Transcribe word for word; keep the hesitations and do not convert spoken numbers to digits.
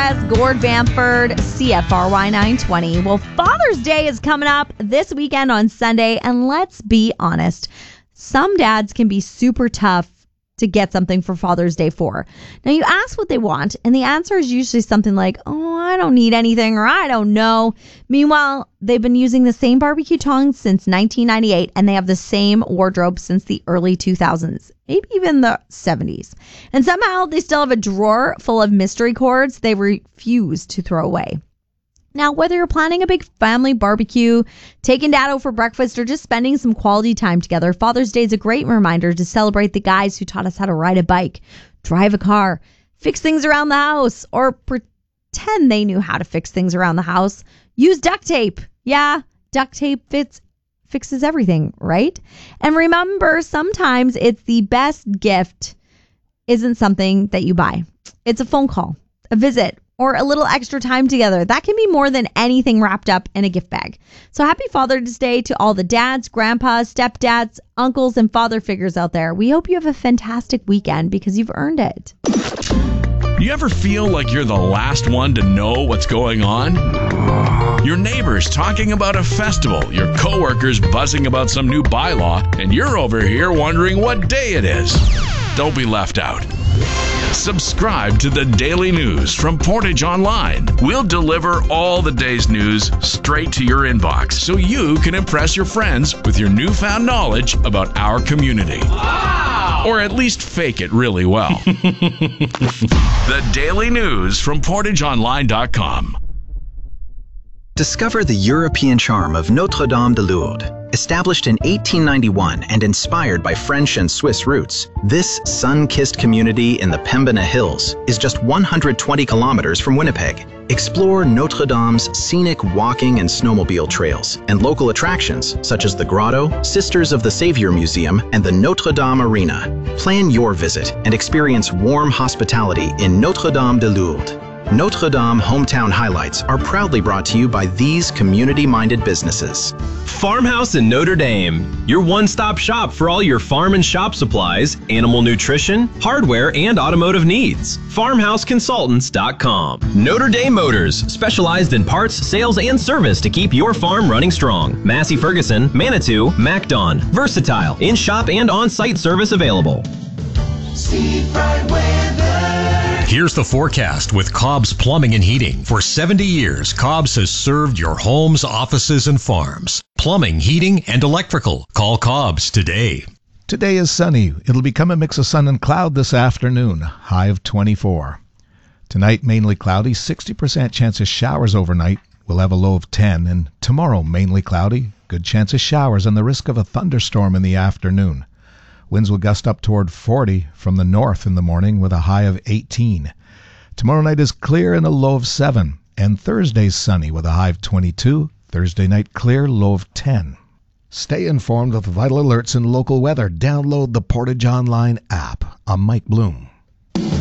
Northwest, Gord Bamford, C F R Y nine twenty. Well, Father's Day is coming up this weekend on Sunday, and let's be honest, some dads can be super tough to get something for Father's Day for. Now, you ask what they want, and the answer is usually something like, oh, I don't need anything, or I don't know. Meanwhile, they've been using the same barbecue tongs since nineteen ninety-eight, and they have the same wardrobe since the early two thousands, maybe even the seventies. And somehow they still have a drawer full of mystery cords they refuse to throw away. Now, whether you're planning a big family barbecue, taking dad out for breakfast, or just spending some quality time together, Father's Day is a great reminder to celebrate the guys who taught us how to ride a bike, drive a car, fix things around the house, or pretend they knew how to fix things around the house. Use duct tape. Yeah, duct tape fits fixes everything, right? And remember, sometimes it's the best gift isn't something that you buy. It's a phone call, a visit, or a little extra time together. That can be more than anything wrapped up in a gift bag. So happy Father's Day to all the dads, grandpas, stepdads, uncles, and father figures out there. We hope you have a fantastic weekend because you've earned it. You ever feel like you're the last one to know what's going on? Your neighbors talking about a festival, your coworkers buzzing about some new bylaw, and you're over here wondering what day it is. Don't be left out. Subscribe to the Daily News from Portage Online. We'll deliver all the day's news straight to your inbox so you can impress your friends with your newfound knowledge about our community. Wow! Or at least fake it really well. The Daily News from portage online dot com. Discover the European charm of Notre-Dame de Lourdes. Established in eighteen ninety-one and inspired by French and Swiss roots, this sun-kissed community in the Pembina Hills is just one hundred twenty kilometers from Winnipeg. Explore Notre Dame's scenic walking and snowmobile trails and local attractions such as the Grotto, Sisters of the Savior Museum, and the Notre Dame Arena. Plan your visit and experience warm hospitality in Notre-Dame de Lourdes. Notre Dame Hometown Highlights are proudly brought to you by these community-minded businesses. Farmhouse in Notre Dame, your one-stop shop for all your farm and shop supplies, animal nutrition, hardware, and automotive needs. farmhouse consultants dot com. Notre Dame Motors, specialized in parts, sales, and service to keep your farm running strong. Massey Ferguson, Manitou, MacDon, Versatile, in-shop and on-site service available. Seafront weather. Here's the forecast with Cobb's Plumbing and Heating. For seventy years, Cobb's has served your homes, offices, and farms. Plumbing, heating, and electrical. Call Cobb's today. Today is sunny. It'll become a mix of sun and cloud this afternoon. High of twenty-four. Tonight, mainly cloudy. sixty percent chance of showers overnight. We'll have a low of ten. And tomorrow, mainly cloudy. Good chance of showers and the risk of a thunderstorm in the afternoon. Winds will gust up toward forty from the north in the morning with a high of eighteen. Tomorrow night is clear and a low of seven. And Thursday's sunny with a high of twenty-two. Thursday night clear, low of ten. Stay informed with vital alerts and local weather. Download the Portage Online app. I'm Mike Bloom.